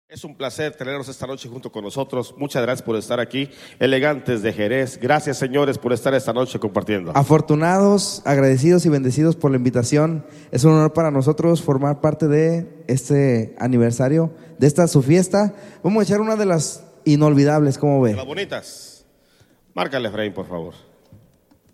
Es un placer tenerlos esta noche junto con nosotros. Muchas gracias por estar aquí. Elegantes de Jerez. Gracias, señores, por estar esta noche compartiendo. Afortunados, agradecidos y bendecidos por la invitación. Es un honor para nosotros formar parte de este aniversario, de esta su fiesta. Vamos a echar una de las inolvidables, ¿cómo ve? Las bonitas. Márcale, Efraín, por favor.